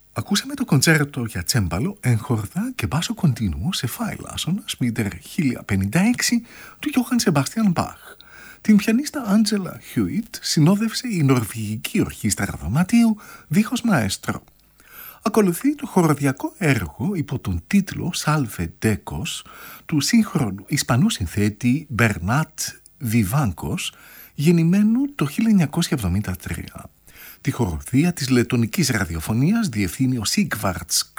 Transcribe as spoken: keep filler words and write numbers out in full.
Ακούσαμε το κοντσέρτο για τσέμπαλο εν χορδά και μπάσο κοντίνουο σε φάι λάσονας μήτερ χίλια πενήντα έξι του Γιώχαν Σεμπάστιαν Μπαχ. Την πιανίστα Άντζελα Χιούιτ συνόδευσε η Νορβηγική Ορχήστρα Δωματίου δίχως μαέστρο. Ακολουθεί το χοροδιακό έργο υπό τον τίτλο «Σάλβε Ντέκος» του σύγχρονου Ισπανού συνθέτη Μπερνάτ Βιβάνκος, γεννημένου το χίλια εννιακόσια εβδομήντα τρία. Τη χοροδία της λετονικής ραδιοφωνίας διευθύνει ο Σίγκβαρτς